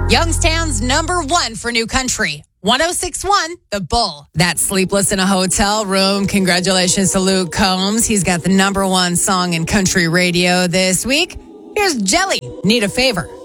Youngstown's number one for new country. 106.1, The Bull. That's Sleepless in a Hotel Room. Congratulations to Luke Combs. He's got the number one song in country radio this week. Here's Jelly, Need a Favor.